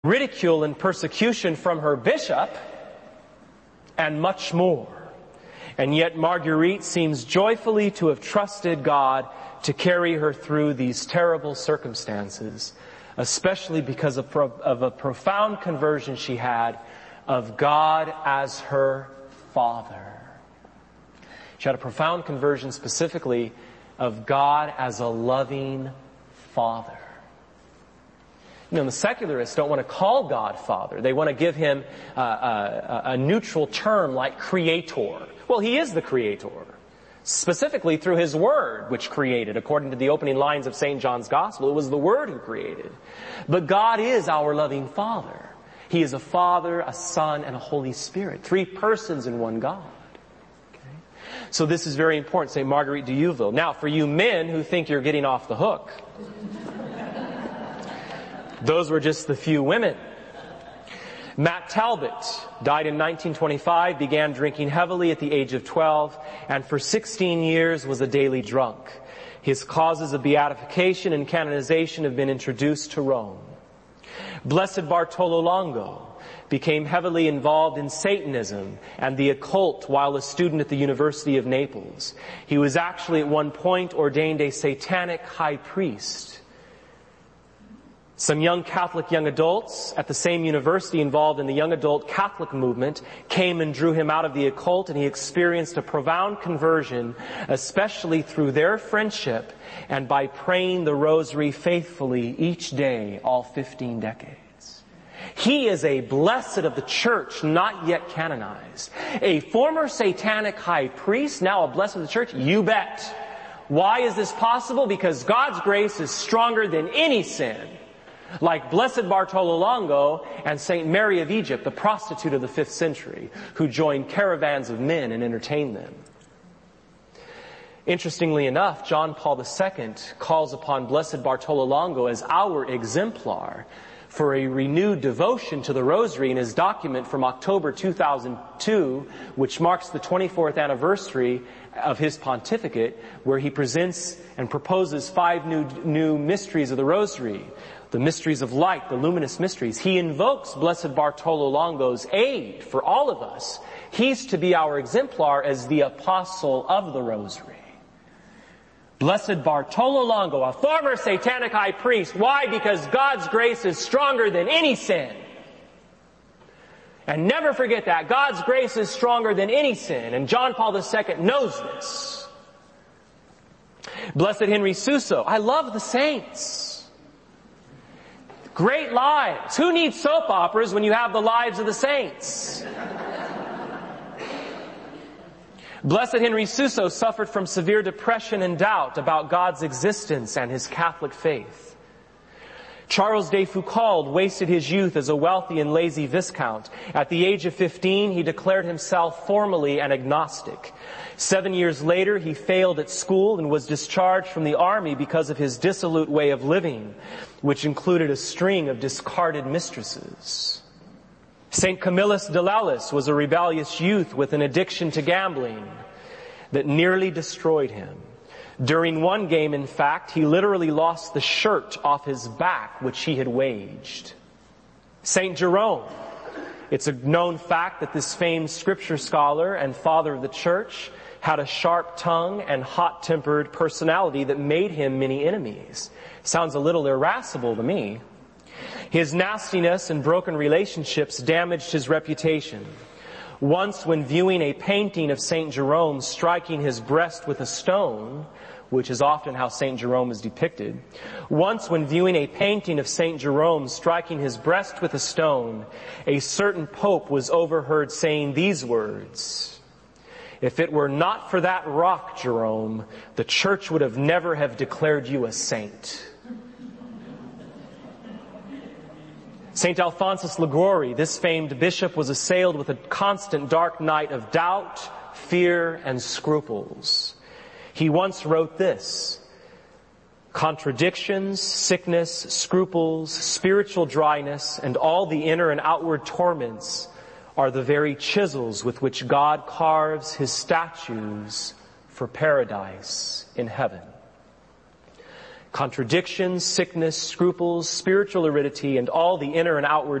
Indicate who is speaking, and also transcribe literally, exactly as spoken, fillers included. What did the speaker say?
Speaker 1: ridicule and persecution from her bishop, and much more. And yet Marguerite seems joyfully to have trusted God to carry her through these terrible circumstances, especially because of, of a profound conversion she had of God as her Father. She had a profound conversion specifically of God as a loving Father. You know, the secularists don't want to call God Father. They want to give him uh, a, a neutral term like Creator. Well, he is the Creator, specifically through his Word, which created. According to the opening lines of Saint John's Gospel, it was the Word who created. But God is our loving Father. He is a Father, a Son, and a Holy Spirit. Three persons in one God. Okay? So this is very important, Saint Marguerite de Youville. Now, for you men who think you're getting off the hook, those were just the few women. Matt Talbot died in nineteen twenty-five, began drinking heavily at the age of twelve, and for sixteen years was a daily drunk. His causes of beatification and canonization have been introduced to Rome. Blessed Bartolo Longo became heavily involved in Satanism and the occult while a student at the University of Naples. He was actually at one point ordained a satanic high priest. Some young Catholic young adults at the same university involved in the young adult Catholic movement came and drew him out of the occult, and he experienced a profound conversion, especially through their friendship and by praying the rosary faithfully each day, all fifteen decades. He is a blessed of the church, not yet canonized. A former satanic high priest, now a blessed of the church? You bet. Why is this possible? Because God's grace is stronger than any sin. Like Blessed Bartolo Longo and Saint Mary of Egypt, the prostitute of the fifth century, who joined caravans of men and entertained them. Interestingly enough, John Paul the Second calls upon Blessed Bartolo Longo as our exemplar for a renewed devotion to the Rosary in his document from October two thousand two, which marks the twenty-fourth anniversary of his pontificate, where he presents and proposes five new, new mysteries of the Rosary. The mysteries of light, the luminous mysteries. He invokes Blessed Bartolo Longo's aid for all of us. He's to be our exemplar as the apostle of the Rosary. Blessed Bartolo Longo, a former satanic high priest. Why? Because God's grace is stronger than any sin. And never forget that. God's grace is stronger than any sin. And John Paul the Second knows this. Blessed Henry Suso. I love the saints. Great lives. Who needs soap operas when you have the lives of the saints? Blessed Henry Suso suffered from severe depression and doubt about God's existence and his Catholic faith. Charles de Foucauld wasted his youth as a wealthy and lazy viscount. At the age of fifteen, he declared himself formally an agnostic. Seven years later, he failed at school and was discharged from the army because of his dissolute way of living, which included a string of discarded mistresses. Saint Camillus de Laulis was a rebellious youth with an addiction to gambling that nearly destroyed him. During one game, in fact, he literally lost the shirt off his back which he had waged. Saint Jerome. It's a known fact that this famed scripture scholar and father of the church had a sharp tongue and hot-tempered personality that made him many enemies. Sounds a little irascible to me. His nastiness and broken relationships damaged his reputation. Once, when viewing a painting of Saint Jerome striking his breast with a stone, which is often how Saint Jerome is depicted, once when viewing a painting of Saint Jerome striking his breast with a stone, a certain pope was overheard saying these words: "If it were not for that rock, Jerome, the church would have never have declared you a saint." Saint Alphonsus Liguori, this famed bishop, was assailed with a constant dark night of doubt, fear, and scruples. He once wrote this: "Contradictions, sickness, scruples, spiritual dryness, and all the inner and outward torments are the very chisels with which God carves his statues for paradise in heaven." Contradictions, sickness, scruples, spiritual aridity, and all the inner and outward